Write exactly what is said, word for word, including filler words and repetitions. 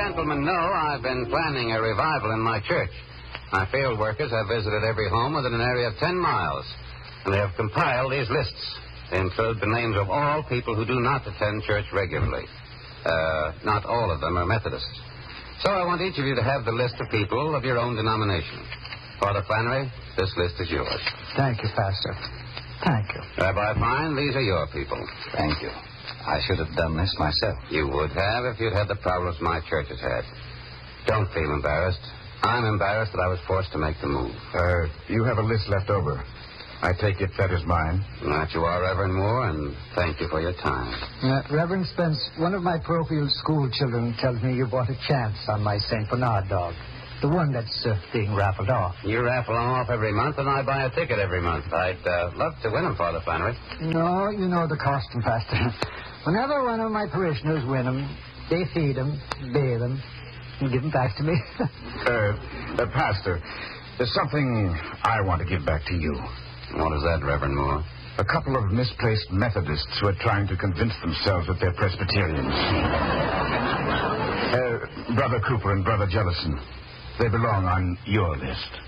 gentlemen know, I've been planning a revival in my church. My field workers have visited every home within an area of ten miles, and they have compiled these lists. They include the names of all people who do not attend church regularly. Uh, not all of them are Methodists. So I want each of you to have the list of people of your own denomination. Father Flannery, this list is yours. Thank you, Pastor. Thank you. Rabbi Fine, these are your people. Thank you. I should have done this myself. You would have if you'd had the problems my church has had. Don't feel embarrassed. I'm embarrassed that I was forced to make the move. Uh, you have a list left over. I take it that is mine. That you are, Reverend Moore, and thank you for your time. Uh, Reverend Spence, one of my parochial school children tells me you bought a chance on my Saint Bernard dog. The one that's uh, being raffled off. You raffle them off every month, and I buy a ticket every month. I'd uh, love to win them, Father Flannery. No, you know the costume, Pastor. Whenever one of my parishioners win them, they feed them, bathe them, and give them back to me. uh, uh, Pastor, there's something I want to give back to you. What is that, Reverend Moore? A couple of misplaced Methodists who are trying to convince themselves that they're Presbyterians. uh, Brother Cooper and Brother Jellison. They belong on your list.